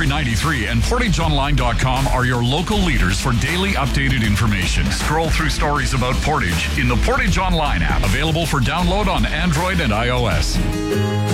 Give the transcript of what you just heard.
Country 93 and PortageOnline.com are your local leaders for daily updated information. Scroll through stories about Portage in the Portage Online app, available for download on Android and iOS.